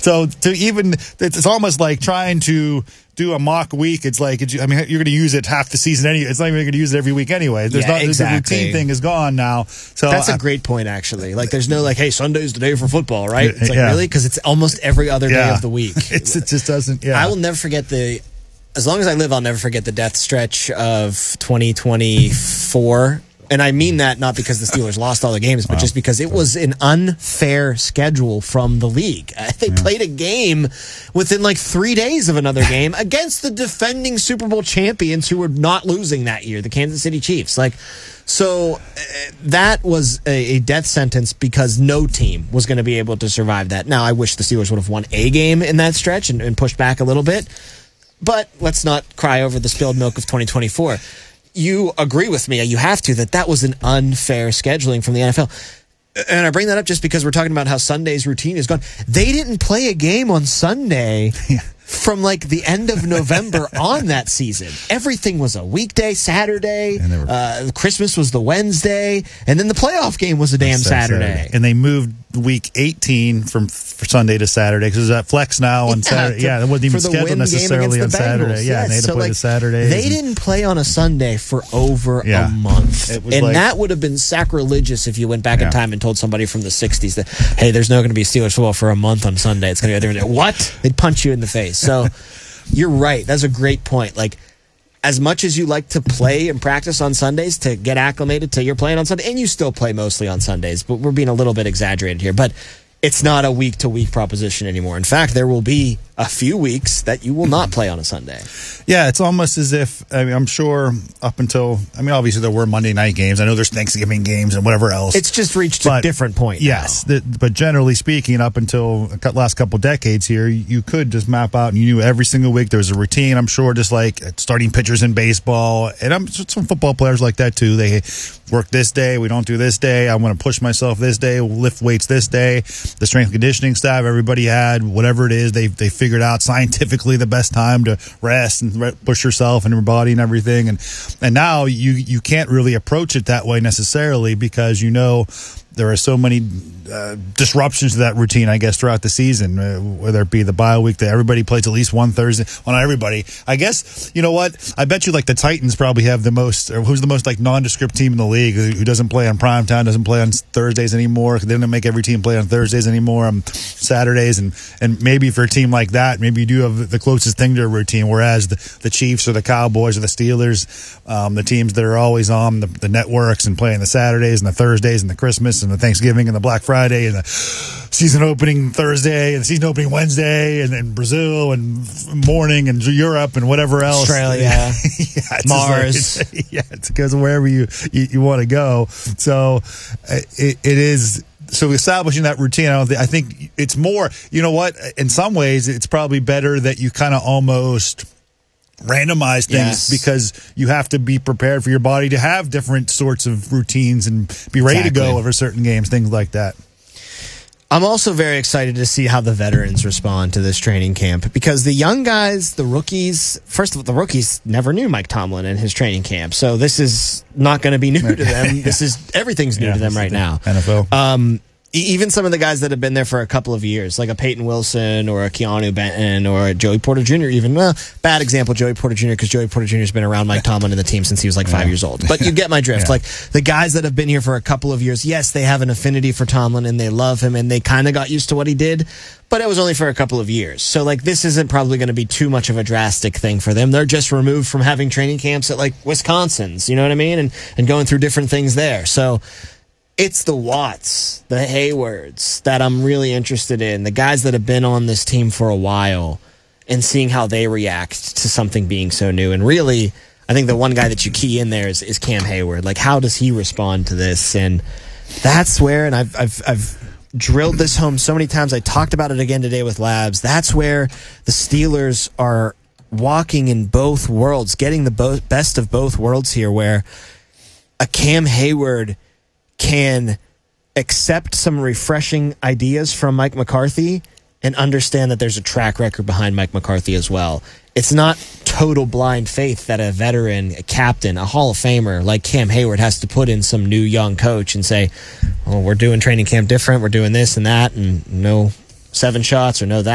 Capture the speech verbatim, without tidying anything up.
So to even, it's almost like trying to do a mock week. It's like, it's, I mean, you're going to use it half the season anyway. It's not even going to use it every week anyway. There's yeah, not, exactly. The routine thing is gone now. So that's a I, great point, actually. Like, there's no like, hey, Sunday's the day for football, right? It's like, yeah. really? Because it's almost every other yeah. day of the week. It's, it just doesn't, yeah. I will never forget the, as long as I live, I'll never forget the death stretch of twenty twenty-four. And I mean that not because the Steelers lost all the games, but wow. just because it was an unfair schedule from the league. They yeah. played a game within like three days of another game against the defending Super Bowl champions who were not losing that year, the Kansas City Chiefs. Like, so uh, that was a, a death sentence because no team was going to be able to survive that. Now, I wish the Steelers would have won a game in that stretch and, and pushed back a little bit. But let's not cry over the spilled milk of twenty twenty-four. You agree with me, you have to, that that was an unfair scheduling from the N F L. And I bring that up just because we're talking about how Sunday's routine is gone. They didn't play a game on Sunday from like the end of November on that season. Everything was a weekday, Saturday. Were, uh, Christmas was the Wednesday. And then the playoff game was a damn Saturday. Saturday. And they moved week eighteen from for Sunday to Saturday because there's that flex now on yeah, Saturday. To, yeah, it wasn't even scheduled necessarily on Saturday. Yeah, yes. and they had to so play like, the Saturday. They didn't play on a Sunday for over yeah. a month. And like, that would have been sacrilegious if you went back yeah. in time and told somebody from the sixties that, hey, there's not going to be Steelers football for a month on Sunday. It's going to be there. What? They'd punch you in the face. So you're right. That's a great point. Like, as much as you like to play and practice on Sundays to get acclimated to your playing on Sunday, and you still play mostly on Sundays, but we're being a little bit exaggerated here. But it's not a week-to-week proposition anymore. In fact, there will be a few weeks that you will not play on a Sunday. Yeah, it's almost as if, I mean, I'm sure up until, I mean, obviously there were Monday night games. I know there's Thanksgiving games and whatever else. It's just reached but, a different point Yes, the, but generally speaking, up until the last couple decades here, you could just map out and you knew every single week there was a routine, I'm sure, just like starting pitchers in baseball. And I'm some football players like that too. They work this day, we don't do this day. I'm going to push myself this day, we'll lift weights this day. The strength and conditioning staff, everybody had whatever it is, they they figured out scientifically the best time to rest and re- push yourself and your body and everything. And and now you you can't really approach it that way necessarily because you know there are so many uh, disruptions to that routine, I guess, throughout the season, uh, whether it be the bye week that everybody plays at least one Thursday. Well, not everybody. I guess, you know what? I bet you like the Titans probably have the most, or who's the most like nondescript team in the league who, who doesn't play on primetime, doesn't play on Thursdays anymore. They don't make every team play on Thursdays anymore, on Saturdays. And, and maybe for a team like that, maybe you do have the closest thing to a routine, whereas the, the Chiefs or the Cowboys or the Steelers, um, the teams that are always on the, the networks and playing the Saturdays and the Thursdays and the Christmas and the Thanksgiving and the Black Friday and the season opening Thursday and the season opening Wednesday and then Brazil and morning and Europe and whatever else. Australia, yeah, it's Mars. Like, it's, yeah, it goes wherever you, you, you want to go. So it, it is. So establishing that routine, I don't think, I think it's more, you know what, in some ways it's probably better that you kind of almost randomize things yes. because you have to be prepared for your body to have different sorts of routines and be ready exactly. to go over certain games, things like that. I'm also very excited to see how the veterans respond to this training camp because the young guys, the rookies, first of all, the rookies never knew Mike Tomlin and his training camp. So this is not going to be new to them. yeah. This is, everything's new yeah, to them right now. N F L. Um, Even some of the guys that have been there for a couple of years, like a Peyton Wilson or a Keanu Benton or a Joey Porter Junior even. Well, bad example, Joey Porter Junior, because Joey Porter Junior has been around Mike Tomlin and the team since he was like five yeah. years old. But you get my drift. Yeah. Like the guys that have been here for a couple of years, yes, they have an affinity for Tomlin and they love him and they kind of got used to what he did, but it was only for a couple of years. So like this isn't probably going to be too much of a drastic thing for them. They're just removed from having training camps at like Wisconsin's, you know what I mean? And, and going through different things there. So it's the Watts, the Haywards that I'm really interested in, the guys that have been on this team for a while and seeing how they react to something being so new. And really, I think the one guy that you key in there is, is Cam Hayward. Like, how does he respond to this? And that's where, and I've, I've, I've drilled this home so many times. I talked about it again today with Labs. That's where the Steelers are walking in both worlds, getting the bo- best of both worlds here, where a Cam Hayward can accept some refreshing ideas from Mike McCarthy and understand that there's a track record behind Mike McCarthy as well. It's not total blind faith that a veteran, a captain, a Hall of Famer like Cam Hayward has to put in some new young coach and say, oh, we're doing training camp different, we're doing this and that, and no seven shots or no that.